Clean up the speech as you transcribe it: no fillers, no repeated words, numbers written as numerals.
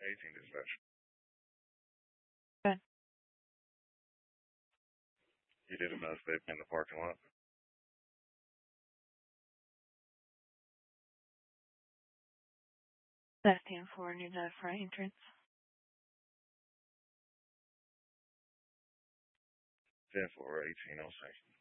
18 dispatch. Good. You did a mass vape in the parking lot. 10-4 near the front entrance. 10-4, 1806.